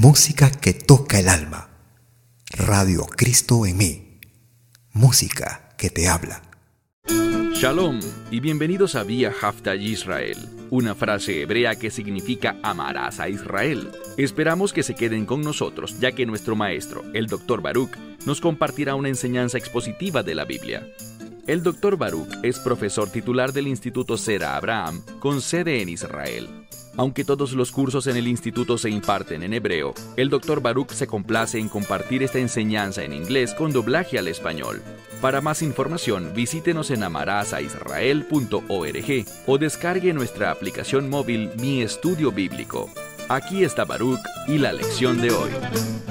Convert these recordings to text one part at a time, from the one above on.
Música que toca el alma. Radio Cristo en mí. Música que te habla. Shalom y bienvenidos a Vía Hafta Yisrael, una frase hebrea que significa amarás a Israel. Esperamos que se queden con nosotros, ya que nuestro maestro, el Dr. Baruch, nos compartirá una enseñanza expositiva de la Biblia. El Dr. Baruch es profesor titular del Instituto Sera Abraham, con sede en Israel. Aunque todos los cursos en el instituto se imparten en hebreo, el Dr. Baruch se complace en compartir esta enseñanza en inglés con doblaje al español. Para más información, visítenos en amarasaisrael.org o descargue nuestra aplicación móvil Mi Estudio Bíblico. Aquí está Baruch y la lección de hoy.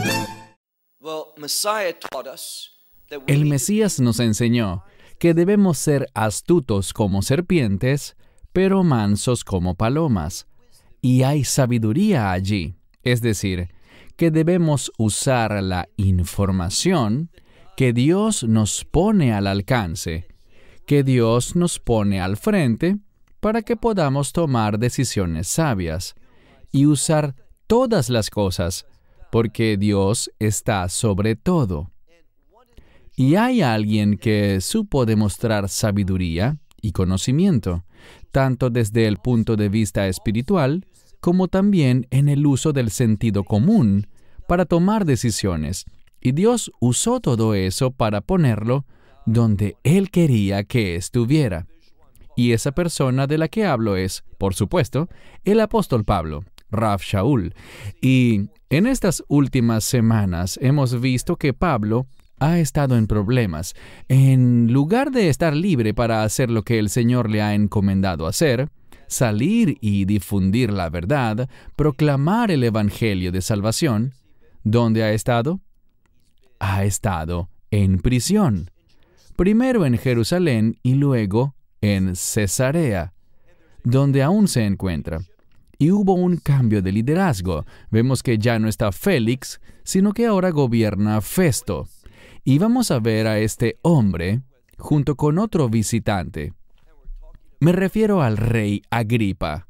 El Mesías nos enseñó que debemos ser astutos como serpientes, pero mansos como palomas. Y hay sabiduría allí, es decir, que debemos usar la información que Dios nos pone al alcance, que Dios nos pone al frente para que podamos tomar decisiones sabias y usar todas las cosas, porque Dios está sobre todo. Y hay alguien que supo demostrar sabiduría y conocimiento, tanto desde el punto de vista espiritual, como también en el uso del sentido común para tomar decisiones. Y Dios usó todo eso para ponerlo donde Él quería que estuviera. Y esa persona de la que hablo es, por supuesto, el apóstol Pablo, Rav Shaul. Y en estas últimas semanas hemos visto que Pablo ha estado en problemas. En lugar de estar libre para hacer lo que el Señor le ha encomendado hacer, salir y difundir la verdad, proclamar el Evangelio de salvación, ¿dónde ha estado? Ha estado en prisión. Primero en Jerusalén y luego en Cesarea, donde aún se encuentra. Y hubo un cambio de liderazgo. Vemos que ya no está Félix, sino que ahora gobierna Festo. Y vamos a ver a este hombre junto con otro visitante. Me refiero al rey Agripa.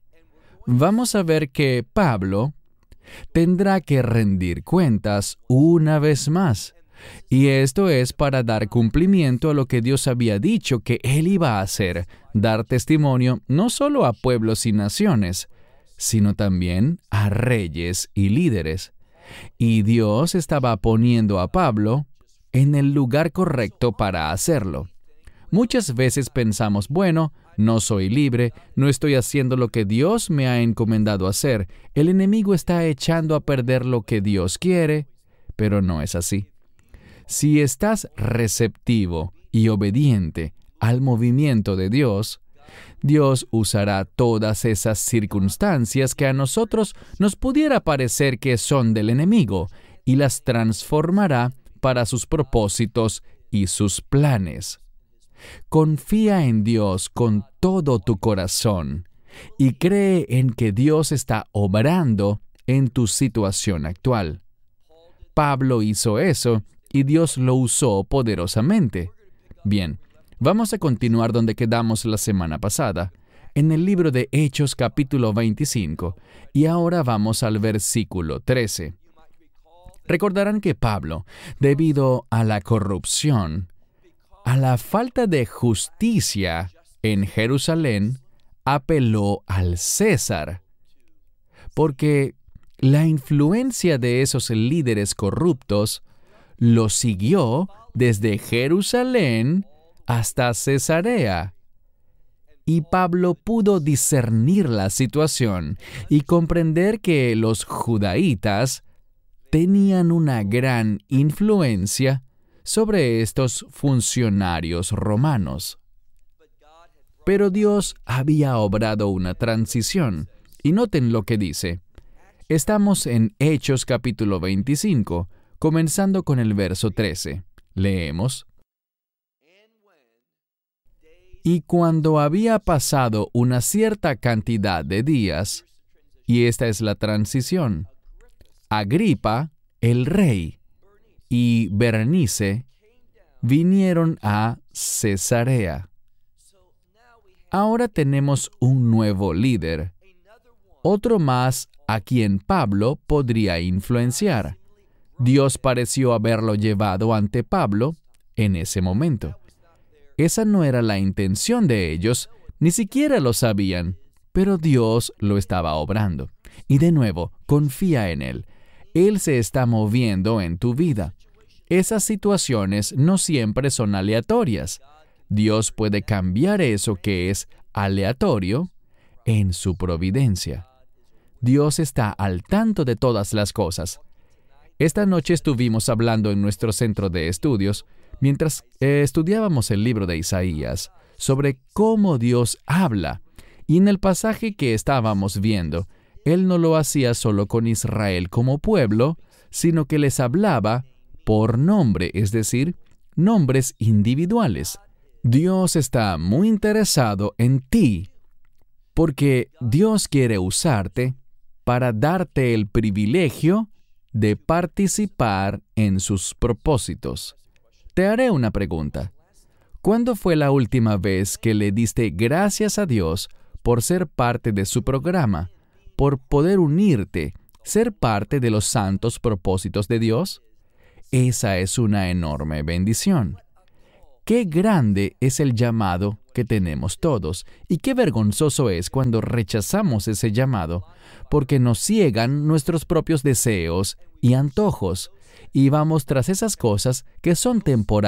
Vamos a ver que Pablo tendrá que rendir cuentas una vez más. Y esto es para dar cumplimiento a lo que Dios había dicho que él iba a hacer, dar testimonio no solo a pueblos y naciones, sino también a reyes y líderes. Y Dios estaba poniendo a Pablo en el lugar correcto para hacerlo. Muchas veces pensamos, bueno, no soy libre, no estoy haciendo lo que Dios me ha encomendado hacer, el enemigo está echando a perder lo que Dios quiere, pero no es así. Si estás receptivo y obediente al movimiento de Dios, Dios usará todas esas circunstancias que a nosotros nos pudiera parecer que son del enemigo y las transformará para sus propósitos y sus planes. Confía en Dios con todo tu corazón y cree en que Dios está obrando en tu situación actual. Pablo hizo eso y Dios lo usó poderosamente. Bien, vamos a continuar donde quedamos la semana pasada, en el libro de Hechos capítulo 25, y ahora vamos al versículo 13. Recordarán que Pablo, debido a la corrupción, a la falta de justicia en Jerusalén, apeló al César, porque la influencia de esos líderes corruptos lo siguió desde Jerusalén hasta Cesarea. Y Pablo pudo discernir la situación y comprender que los judaítas tenían una gran influencia sobre estos funcionarios romanos. Pero Dios había obrado una transición, y noten lo que dice. Estamos en Hechos capítulo 25, comenzando con el verso 13. Leemos. Y cuando había pasado una cierta cantidad de días, y esta es la transición, Agripa, el rey, y Berenice vinieron a Cesarea. Ahora tenemos un nuevo líder, otro más a quien Pablo podría influenciar. Dios pareció haberlo llevado ante Pablo en ese momento. Esa no era la intención de ellos, ni siquiera lo sabían, pero Dios lo estaba obrando. Y de nuevo, confía en Él. Él se está moviendo en tu vida. Esas situaciones no siempre son aleatorias. Dios puede cambiar eso que es aleatorio en su providencia. Dios está al tanto de todas las cosas. Esta noche estuvimos hablando en nuestro centro de estudios, mientras estudiábamos el libro de Isaías, sobre cómo Dios habla. Y en el pasaje que estábamos viendo, Él no lo hacía solo con Israel como pueblo, sino que les hablaba por nombre, es decir, nombres individuales. Dios está muy interesado en ti, porque Dios quiere usarte para darte el privilegio de participar en sus propósitos. Te haré una pregunta. ¿Cuándo fue la última vez que le diste gracias a Dios por ser parte de su programa, por poder unirte, ser parte de los santos propósitos de Dios? Esa es una enorme bendición. Qué grande es el llamado que tenemos todos, y qué vergonzoso es cuando rechazamos ese llamado, porque nos ciegan nuestros propios deseos y antojos, y vamos tras esas cosas que son temporales.